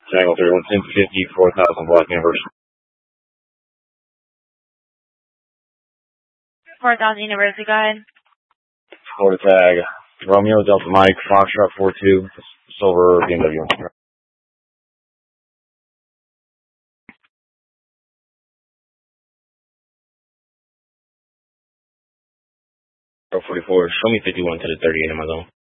Tango 31, 1050, 4000 Black Universe. 4000 University, go ahead. Florida tag. Romeo, Delta Mike, Foxtrot 42, Silver, BMW. 44, show me 51 to the 38 in my zone.